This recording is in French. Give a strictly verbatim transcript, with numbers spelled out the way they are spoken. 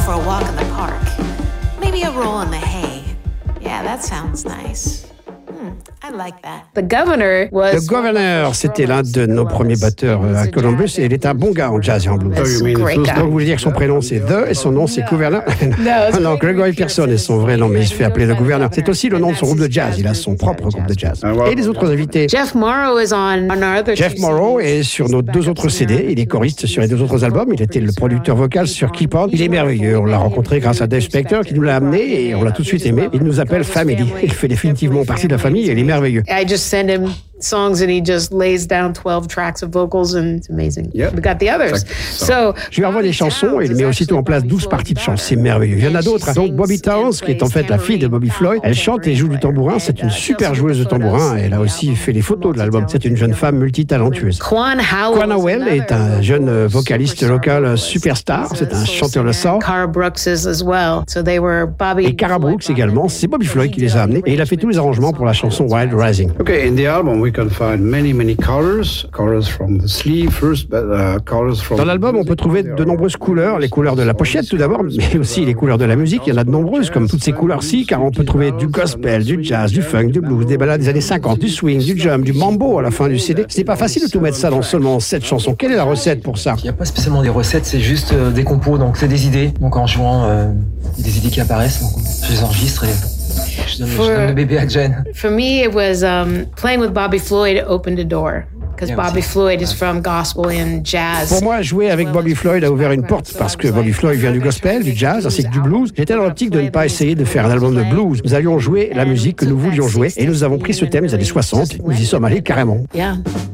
for a walk in the park. Maybe a roll in the hay. Yeah, that sounds nice. I like that. The governor was Le Governor, c'était l'un de nos premiers batteurs à Columbus et il est un bon gars en jazz et en blues. Donc vous voulez dire que son prénom c'est The et son nom c'est Gouverneur? Non, non, Gregory Pearson est son vrai nom, mais il se fait appeler le Gouverneur. C'est aussi le nom de son groupe de jazz. Il a son propre groupe de jazz. Et les autres invités. Jeff Morrow is on our other Jeff Morrow est sur nos deux autres C D. Il est choriste sur les deux autres albums. Il était le producteur vocal sur Keep On. Il est merveilleux. On l'a rencontré grâce à Dave Spector qui nous l'a amené et on l'a tout de suite aimé. Il nous appelle Family. Il fait définitivement partie de la famille et il est merveilleux. I just send him songs and he just lays down twelve tracks of vocals and it's amazing. Yep. We got the others. So, je lui envoie des chansons et il met aussitôt en place douze parties de chant. C'est merveilleux. Il y en a d'autres. Donc Bobby Towns, qui est en fait la fille de Bobby Floyd, elle chante et joue du tambourin. C'est une super joueuse de tambourin. Elle a aussi fait les photos de l'album. C'est une jeune femme multitalentueuse. Quan Quan Howell est un jeune vocaliste local superstar. C'est un chanteur de soul. Cara Brooks is as well. So they were Bobby. Et Cara Brooks également. C'est Bobby Floyd qui les a amenés et il a fait tous les arrangements pour la chanson Wild Rising. Okay, in the album we can find many many colors, colors from the sleeve first, but uh, colors from. Dans l'album, on peut trouver de nombreuses couleurs, les couleurs de la pochette tout d'abord, mais aussi les couleurs de la musique. Il y en a de nombreuses, comme toutes ces couleurs-ci, car on peut trouver du gospel, du jazz, du funk, du blues, des ballades des années cinquante, du swing, du jump, du mambo à la fin du C D. Ce n'est pas facile de tout mettre ça dans seulement sept chansons. Quelle est la recette pour ça? Il n'y a pas spécialement des recettes, c'est juste euh, des compos, donc c'est des idées. Donc en jouant, euh, des idées qui apparaissent, donc je les enregistre et je donne, for, je donne le bébé à Jen. For me, it was um, playing with Bobby Floyd opened a door. Because yeah, Bobby Floyd is from gospel and jazz. Pour moi, jouer avec Bobby Floyd a ouvert une porte parce que Bobby Floyd vient du gospel, du jazz, ainsi que du blues. J'étais dans l'optique de ne pas essayer de faire un album de blues. Nous allions jouer la musique que nous voulions jouer et nous avons pris ce thème des années soixante. Nous y sommes allés carrément. Yeah.